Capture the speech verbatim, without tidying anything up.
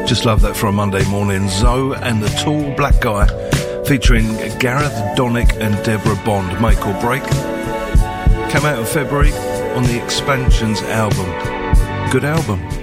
Just love that for a Monday morning. Zoe and the Tall Black Guy, featuring Gareth Donick and Deborah Bond, Make or Break. Came out in February on the Expansions album. Good album.